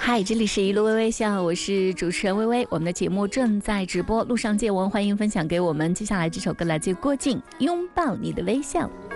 嗨，这里是一路微微笑，我是主持人微微。我们的节目正在直播，路上见闻，欢迎分享给我们。接下来这首歌来自郭靖，拥抱你的微笑。